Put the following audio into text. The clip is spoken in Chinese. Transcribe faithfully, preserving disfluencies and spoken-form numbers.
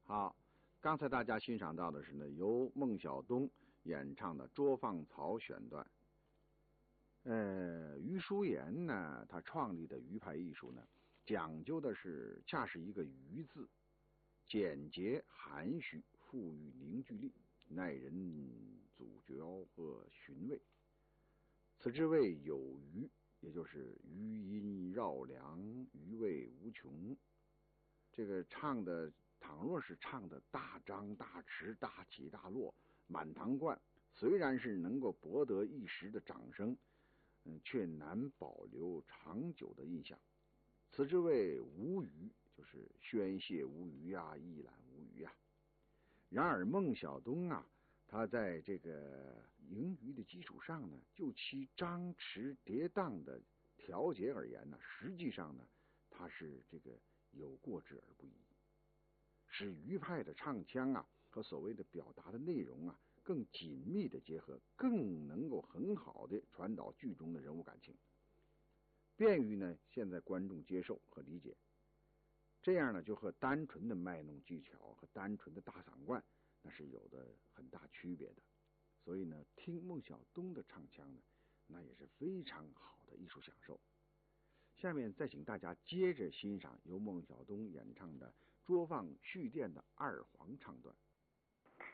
好，刚才大家欣赏到的是呢，由孟小冬演唱的《捉放曹》选段。呃，余叔岩呢，他创立的余派艺术呢，讲究的是恰是一个余字，简洁含蓄，富于凝聚力，耐人咀嚼和寻味。此之谓有余，也就是余音绕梁，余味无穷。这个唱的，倘若是唱的大张大弛、大起大落、满堂灌，虽然是能够博得一时的掌声，嗯，却难保留长久的印象。此之谓无余，就是宣泄无余啊，一览无余啊。然而孟小冬啊，他在这个盈余的基础上呢，就其张弛跌宕的调节而言呢，实际上呢，他是这个有过之而不已，使余派的唱腔啊和所谓的表达的内容啊更紧密的结合，更能够很好的传导剧中的人物感情，便于呢现在观众接受和理解。这样呢，就和单纯的卖弄技巧和单纯的大嗓灌那是有的很大区别的。所以呢，听孟小冬的唱腔呢，那也是非常好的艺术享受。下面再请大家接着欣赏由孟小冬演唱的《捉放续电》的二黄唱段。